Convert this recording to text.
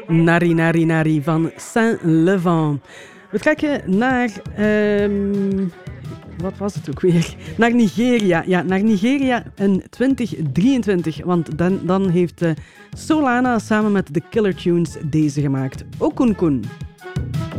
Nari Nari Nari van Saint-Levant. We trekken naar... wat was het ook weer? Naar Nigeria. Ja, naar Nigeria in 2023. Want dan heeft Solana samen met de Killer Tunes deze gemaakt. Okunkun.